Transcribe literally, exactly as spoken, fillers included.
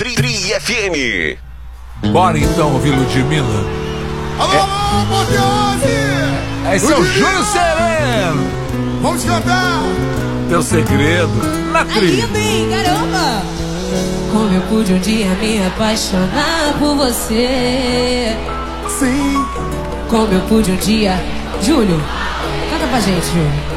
Tri, Tri F M. Bora então ouvir Ludmilla. Alô, alô, Bordeose! Esse é o Júlio Sereno. Vamos cantar! Teu segredo na Tri. Bem, caramba! Como eu pude um dia me apaixonar por você. Sim. Como eu pude um dia... Júlio, canta pra gente, Júlio.